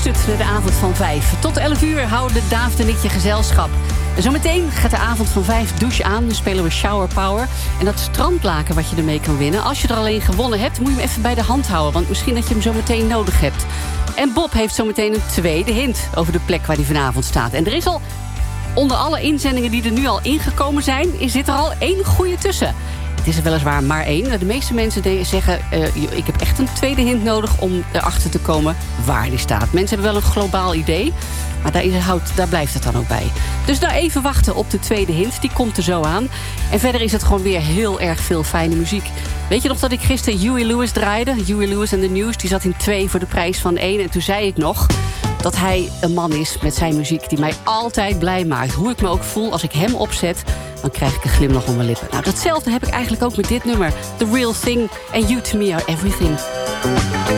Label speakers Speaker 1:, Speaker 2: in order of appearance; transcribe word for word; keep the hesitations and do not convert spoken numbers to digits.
Speaker 1: luistert naar de avond van vijf. Tot elf uur houden Daafd en ik je gezelschap. En zometeen gaat de avond van vijf douche aan. Dan spelen we Shower Power. En dat strandlaken wat je ermee kan winnen. Als je er alleen gewonnen hebt, moet je hem even bij de hand houden. Want misschien dat je hem zo meteen nodig hebt. En Bob heeft zometeen een tweede hint over de plek waar hij vanavond staat. En er is al, onder alle inzendingen die er nu al ingekomen zijn, is zit er al één goede tussen. Het is er weliswaar maar één. De meeste mensen zeggen, uh, ik heb echt een tweede hint nodig om erachter te komen waar die staat. Mensen hebben wel een globaal idee, maar daar, is, daar blijft het dan ook bij. Dus nou even wachten op de tweede hint, die komt er zo aan. En verder is het gewoon weer heel erg veel fijne muziek. Weet je nog dat ik gisteren Huey Lewis draaide? Huey Lewis and the News, die zat in twee voor de prijs van één. En toen zei ik nog dat hij een man is met zijn muziek die mij altijd blij maakt. Hoe ik me ook voel, als ik hem opzet, dan krijg ik een glimlach om mijn lippen. Nou, datzelfde heb ik eigenlijk ook met dit nummer. The Real Thing and You To Me Are Everything.